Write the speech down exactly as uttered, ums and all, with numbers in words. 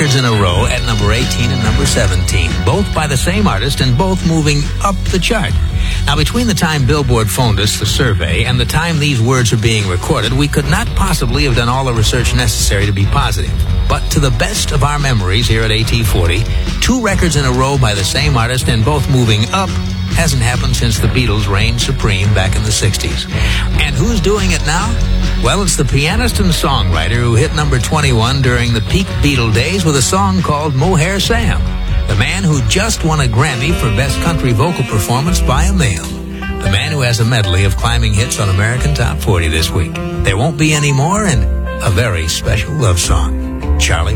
records in a row at number eighteen and number seventeen, both by the same artist and both moving up the chart. Now, between the time Billboard phoned us the survey and the time these words are being recorded, we could not possibly have done all the research necessary to be positive. But to the best of our memories here at A T forty, two records in a row by the same artist and both moving up hasn't happened since the Beatles reigned supreme back in the sixties. And who's doing it now? Well, it's the pianist and songwriter who hit number twenty-one during the peak Beatle days with a song called Mohair Sam. The man who just won a Grammy for Best Country Vocal Performance by a Male. The man who has a medley of climbing hits on American Top forty this week. There won't be any more, and a very special love song. Charlie